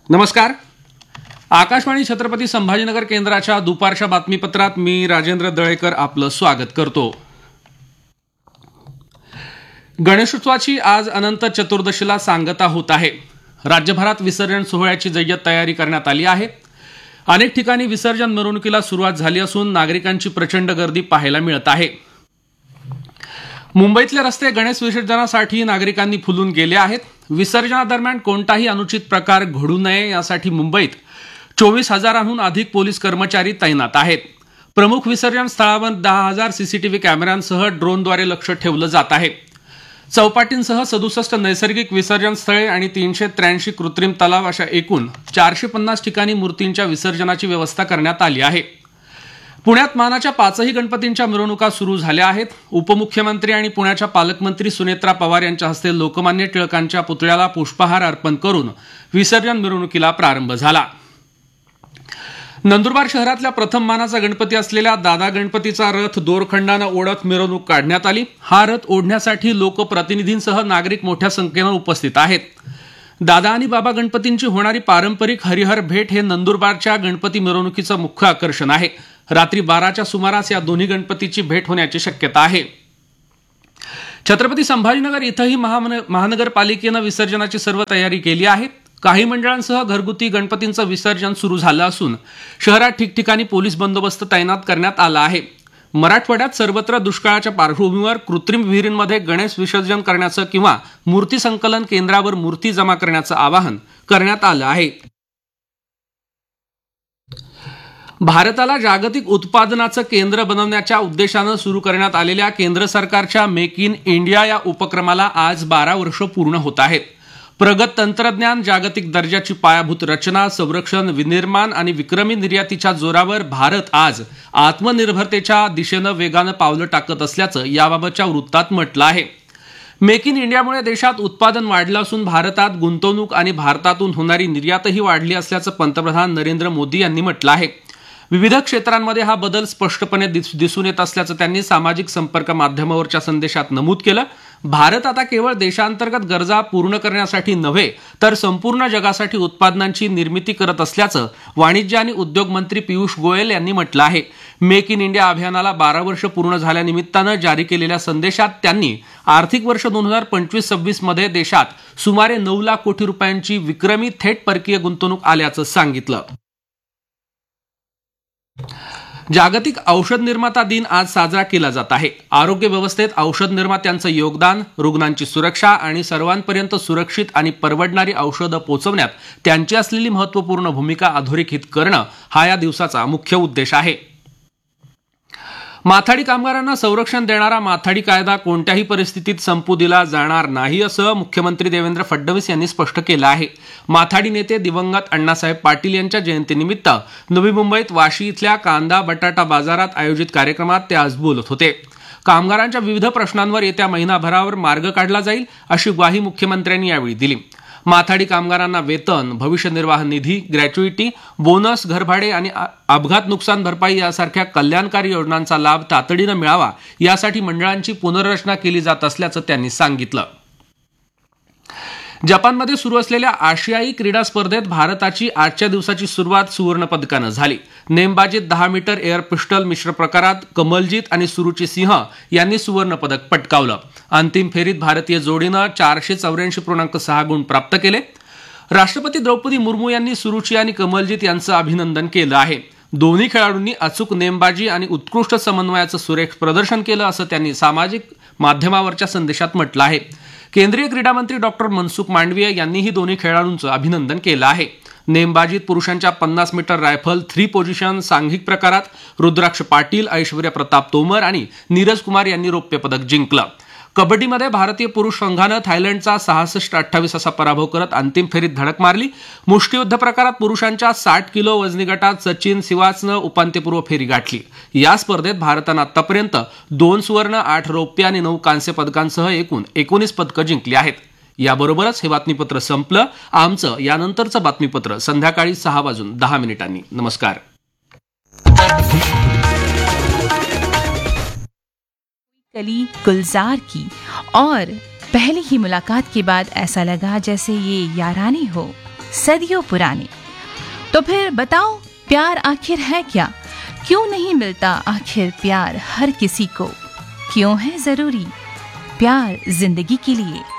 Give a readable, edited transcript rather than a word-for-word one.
नमस्कार. आकाशवाणी छत्रपती संभाजीनगर केंद्राच्या दुपारच्या बातमीपत्रात मी राजेंद्र दळेकर आपलं स्वागत करतो. गणेशोत्सवाची आज अनंत चतुर्दशीला सांगता होत आहे. राज्यभरात विसर्जन सोहळ्याची जय्यत तयारी करण्यात आली आहे. अनेक ठिकाणी विसर्जन मिरवणुकीला सुरुवात झाली असून नागरिकांची प्रचंड गर्दी पाहायला मिळत आहे. मुंबईतले रस्ते गणेश विसर्जनासाठी नागरिकांनी फुलून गेले आहेत. विसर्जनादरम्यान कोणताही अनुचित प्रकार घडू नये यासाठी मुंबईत 24,000हून अधिक पोलीस कर्मचारी तैनात आहेत. प्रमुख विसर्जन स्थळावर 10,000 सीसीटीव्ही कॅमेऱ्यांसह ड्रोनद्वारे लक्ष ठेवलं जात आहे. चौपाटींसह 67 नैसर्गिक विसर्जन स्थळे आणि 383 कृत्रिम तलाव अशा एकूण 450 ठिकाणी मूर्तींच्या विसर्जनाची व्यवस्था करण्यात आली आहे. पुण्यात मानाच्या 5ही गणपतींच्या मिरवणुका सुरू झाल्या आहेत. उपमुख्यमंत्री आणि पुण्याच्या पालकमंत्री सुनेत्रा पवार यांच्या हस्ते लोकमान्य टिळकांच्या पुतळ्याला पुष्पहार अर्पण करून विसर्जन मिरवणुकीला प्रारंभ झाला. नंदुरबार शहरातल्या प्रथम मानाचा गणपती असलेल्या दादा गणपतीचा रथ दोरखंडानं ओढत मिरवणूक काढण्यात आली. हा रथ ओढण्यासाठी लोकप्रतिनिधींसह नागरिक मोठ्या संख्येनं उपस्थित आहेत. दादा आणि बाबा गणपतींची होणारी पारंपरिक हरिहर भेट हे नंदुरबारच्या गणपती मिरवणुकीचं मुख्य आकर्षण आहे. रात्री 12च्या सुमारास या दोन्ही गणपतीची भेट होण्याची शक्यता आहे. छत्रपती संभाजीनगर इथंही महानगरपालिकेनं विसर्जनाची सर्व तयारी केली आहे. काही मंडळांसह घरगुती गणपतींचं विसर्जन सुरू झालं असून शहरात ठिकठिकाणी पोलीस बंदोबस्त तैनात करण्यात आला आहे. मराठवाड्यात सर्वत्र दुष्काळाच्या पार्श्वभूमीवर कृत्रिम विहिरींमध्ये गणेश विसर्जन करण्याचं किंवा मूर्ती संकलन केंद्रावर मूर्ती जमा करण्याचं आवाहन करण्यात आलं आहे. भारताला जागतिक उत्पादनाचं केंद्र बनवण्याच्या उद्देशानं सुरू करण्यात आलेल्या केंद्र सरकारच्या मेक इन इंडिया या उपक्रमाला आज 12 वर्ष पूर्ण होत आहेत. प्रगत तंत्रज्ञान, जागतिक दर्जाची पायाभूत रचना, संरक्षण, विनिर्माण आणि विक्रमी निर्यातीच्या जोरावर भारत आज आत्मनिर्भरतेच्या दिशेनं वेगानं पावलं टाकत असल्याचं याबाबतच्या वृत्तात म्हटलं आहे. मेक इन इंडियामुळे देशात उत्पादन वाढलं असून भारतात गुंतवणूक आणि भारतातून होणारी निर्यातही वाढली असल्याचं पंतप्रधान नरेंद्र मोदी यांनी म्हटलं आहे. विविध क्षेत्रांमध्ये हा बदल स्पष्टपणे दिसून येत असल्याचं त्यांनी सामाजिक संपर्क माध्यमावरच्या संदेशात नमूद केलं. भारत आता केवळ देशांतर्गत गरजा पूर्ण करण्यासाठी नव्हे तर संपूर्ण जगासाठी उत्पादनांची निर्मिती करत असल्याचं वाणिज्य आणि उद्योग मंत्री पियुष गोयल यांनी म्हटलं आहे. मेक इन इंडिया अभियानाला 12 वर्ष पूर्ण झाल्यानिमित्तानं जारी केलेल्या संदेशात त्यांनी आर्थिक वर्ष 2025-26 मध्ये देशात सुमारे 9 लाख कोटी रुपयांची विक्रमी थेट परकीय गुंतवणूक आल्याचं सांगितलं. जागतिक औषध निर्माता दिन आज साजरा केला जात आहे. आरोग्य व्यवस्थेत औषध निर्मात्यांचं योगदान, रुग्णांची सुरक्षा आणि सर्वांपर्यंत सुरक्षित आणि परवडणारी औषधं पोहोचवण्यात त्यांची असलेली महत्त्वपूर्ण भूमिका अधोरेखित करणं हा या दिवसाचा मुख्य उद्देश आहे. माथाडी कामगारांना संरक्षण देणारा माथाडी कायदा कोणत्याही परिस्थितीत संपू दिला जाणार नाही असं मुख्यमंत्री देवेंद्र फडणवीस यांनी स्पष्ट केलं आहे. माथाडी नेते दिवंगत अण्णासाहेब पाटील यांच्या जयंतीनिमित्त नवी मुंबईत वाशी इथल्या कांदा बटाटा बाजारात आयोजित कार्यक्रमात ते आज बोलत होते. कामगारांच्या विविध प्रश्नांवर येत्या महिनाभरावर मार्ग काढला जाईल अशी ग्वाही मुख्यमंत्र्यांनी यावेळी दिली. माथाडी कामगारांना वेतन, भविष्य निर्वाह निधी, ग्रॅच्युइटी, बोनस, घरभाडे आणि अपघात नुकसान भरपाई यासारख्या कल्याणकारी योजनांचा लाभ तातडीनं मिळावा यासाठी मंडळांची पुनर्रचना केली जात असल्याचं त्यांनी सांगितलं. जपानमध्ये सुरू असलेल्या आशियाई क्रीडा स्पर्धेत भारताची आजच्या दिवसाची सुरुवात सुवर्ण पदकानं झाली. नेमबाजीत 10 मीटर एअर पिस्टल मिश्र प्रकारात कमलजीत आणि सुरुची सिंह यांनी सुवर्ण पदक पटकावलं. अंतिम फेरीत भारतीय जोडीनं 484.6 गुण प्राप्त केले. राष्ट्रपती द्रौपदी मुर्मू यांनी सुरुची आणि कमलजीत यांचं अभिनंदन केलं आहे. दोन्ही खेळाडूंनी अचूक नेमबाजी आणि उत्कृष्ट समन्वयाचं सुरेख प्रदर्शन केलं असं त्यांनी सामाजिक माध्यमावरच्या संदेशात म्हटलं आहे. केंद्रीय क्रीडा मंत्री डॉक्टर मनसुख मांडवीय यांनीही दोन्ही खेळाडूंचं अभिनंदन केलं आहे. नेमबाजीत पुरुषांच्या 50 मीटर रायफल 3 पोझिशन सांघिक प्रकारात रुद्राक्ष पाटील, ऐश्वर्या प्रताप तोमर आणि नीरज कुमार यांनी रौप्य पदक जिंकलं. कबड्डीमध्ये भारतीय पुरुष संघानं थायलंडचा 66-28 असा पराभव करत अंतिम फेरीत धडक मारली. मुष्टियुद्ध प्रकारात पुरुषांच्या 60 किलो वजनी गटात सचिन सिवाचनं उपांत्यपूर्व फेरी गाठली. या स्पर्धेत भारतानं आतापर्यंत 2 सुवर्ण, 8 रौप्य आणि 9 कांस्य पदकांसह एकूण 19 पदकं जिंकली आहेत. याबरोबरच हे बातमीपत्र संपलं. आमचं यानंतरचं बातमीपत्र संध्याकाळी 6:10 नमस्कार. कली गुलजार की और पहली ही मुलाकात के बाद ऐसा लगा जैसे ये यारानी हो. सदियों पुराने। तो फिर बताओ, प्यार आखिर है क्या? क्यों नहीं मिलता आखिर प्यार हर किसी को? क्यों है जरूरी प्यार जिंदगी के लिए?